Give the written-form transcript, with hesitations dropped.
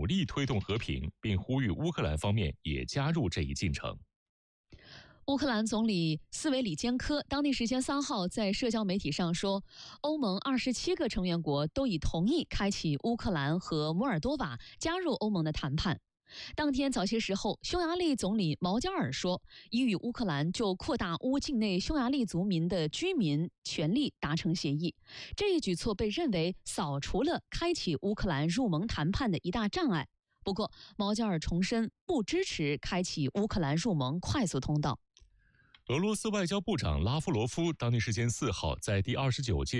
努力推动和平，并呼吁乌克兰方面也加入这一进程。 乌克兰总理斯维里坚科当地时间3号在社交媒体上说，欧盟27个成员国都已同意开启乌克兰和摩尔多瓦加入欧盟的谈判。当天早些时候，匈牙利总理毛加尔说，已与乌克兰就扩大乌境内匈牙利族民的居民权利达成协议。这一举措被认为扫除了开启乌克兰入盟谈判的一大障碍。不过，毛加尔重申不支持开启乌克兰入盟快速通道。 俄罗斯外交部长拉夫罗夫当地时间4号在第29届